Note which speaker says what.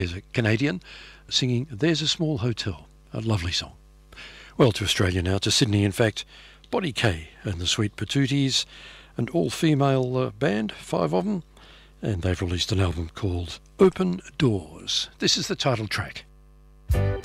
Speaker 1: There's a Canadian singing There's a Small Hotel, a lovely song. Well, to Australia now, to Sydney in fact, Bonnie Kay and the Sweet Patooties, an all-female band, 5 of them, and they've released an album called Open Doors. This is the title track.